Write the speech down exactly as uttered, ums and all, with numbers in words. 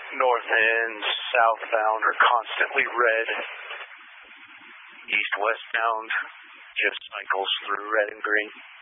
north and southbound are constantly red. East-westbound just cycles through red and green.